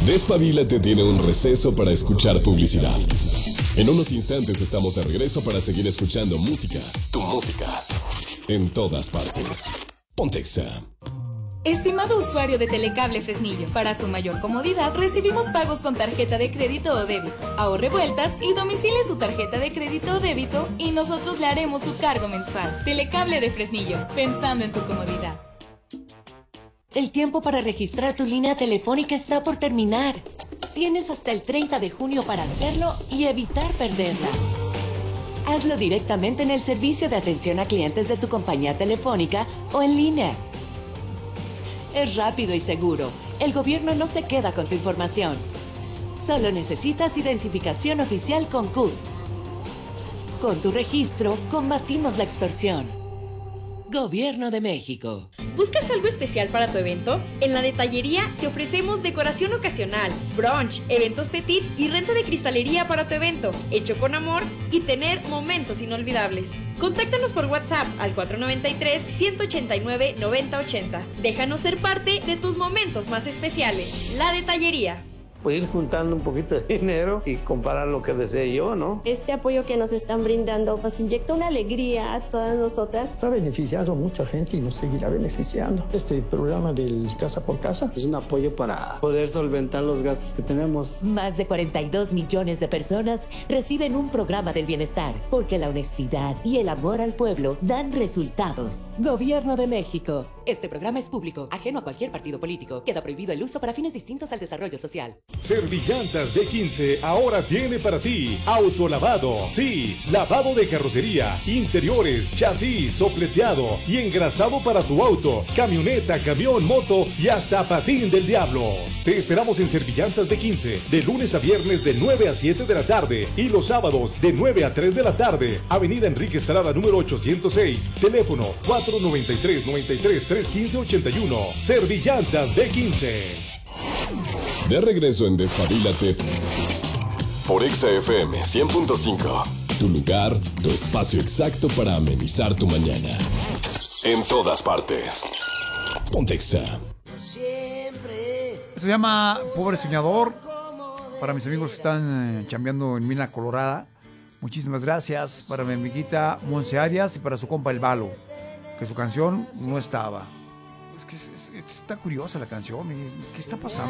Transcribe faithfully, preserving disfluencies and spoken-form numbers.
Despabilate tiene un receso para escuchar publicidad. En unos instantes estamos de regreso para seguir escuchando música, tu música, en todas partes. Ponte Exa. Estimado usuario de Telecable Fresnillo, para su mayor comodidad recibimos pagos con tarjeta de crédito o débito. Ahorre vueltas y domicile su tarjeta de crédito o débito y nosotros le haremos su cargo mensual. Telecable de Fresnillo, pensando en tu comodidad. El tiempo para registrar tu línea telefónica está por terminar. Tienes hasta el treinta de junio para hacerlo y evitar perderla. Hazlo directamente en el servicio de atención a clientes de tu compañía telefónica o en línea. Es rápido y seguro. El gobierno no se queda con tu información. Solo necesitas identificación oficial con C U D. Con tu registro, combatimos la extorsión. Gobierno de México. ¿Buscas algo especial para tu evento? En la detallería te ofrecemos decoración ocasional, brunch, eventos petit y renta de cristalería para tu evento, hecho con amor y tener momentos inolvidables. Contáctanos por WhatsApp al cuatro nueve tres, uno ocho nueve, nueve cero ocho cero. Déjanos ser parte de tus momentos más especiales. La detallería. Pues ir juntando un poquito de dinero y comparar lo que desee yo, ¿no? Este apoyo que nos están brindando nos inyecta una alegría a todas nosotras. Ha beneficiado a mucha gente y nos seguirá beneficiando. Este programa del Casa por Casa es un apoyo para poder solventar los gastos que tenemos. Más de cuarenta y dos millones de personas reciben un programa del bienestar, porque la honestidad y el amor al pueblo dan resultados. Gobierno de México. Este programa es público, ajeno a cualquier partido político. Queda prohibido el uso para fines distintos al desarrollo social. Servillantas de quince ahora tiene para ti autolavado. Sí, lavado de carrocería, interiores, chasis, sopleteado y engrasado para tu auto, camioneta, camión, moto y hasta patín del diablo. Te esperamos en Servillantas de quince, de lunes a viernes de nueve a siete de la tarde y los sábados de nueve a tres de la tarde. Avenida Enrique Estrada número ochocientos seis, teléfono cuatro nueve tres, nueve tres, tres uno cinco ocho uno. Servillantas de quince. De regreso en Despabilate por Exa F M cien punto cinco. Tu lugar, tu espacio exacto para amenizar tu mañana. En todas partes. Ponte Exa. Se llama Pobre Soñador. Para mis amigos que están eh, chambeando en Mina Colorada, muchísimas gracias. Para mi amiguita Monse Arias y para su compa El Balo, que su canción no estaba. Es que es, es, está curiosa la canción. ¿Qué está pasando?